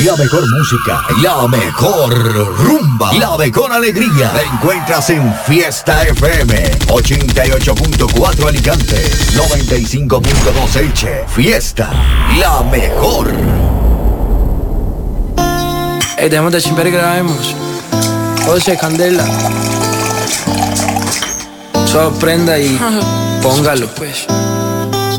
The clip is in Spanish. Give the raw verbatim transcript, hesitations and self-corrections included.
La mejor música, la mejor rumba, la mejor alegría. La encuentras en Fiesta F M ochenta y ocho punto cuatro Alicante, noventa y cinco punto dos Elche. Fiesta, la mejor. Ey, dejemos de chimper y grabemos. José Candela. Sorprenda y póngalo pues.